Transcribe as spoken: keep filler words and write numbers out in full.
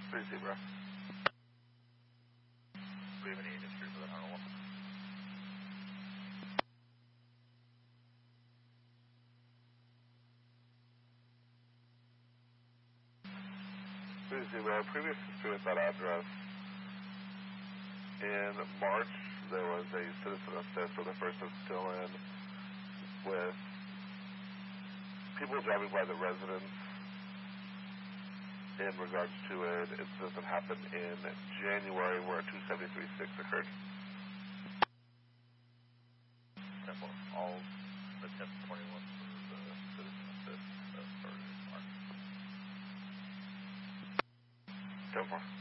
Three zebra. Do we have any history for that Arnold one? Three zebra. Previous history with that address. In March, there was a citizen assist where the person's still in with people driving by the residence in regards to an incident that happened in January where a two seventy-three six occurred. Temple, all the ten twenty-one for the citizen assist that started in March. Temple.